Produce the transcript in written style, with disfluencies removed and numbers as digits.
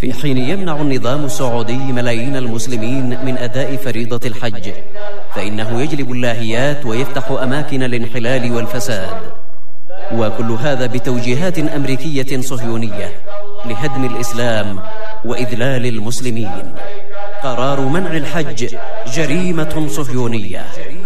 في حين يمنع النظام السعودي ملايين المسلمين من أداء فريضة الحج، فإنه يجلب اللاهيات ويفتح أماكن الانحلال والفساد، وكل هذا بتوجيهات أمريكية صهيونية لهدم الإسلام وإذلال المسلمين. قرار منع الحج جريمة صهيونية.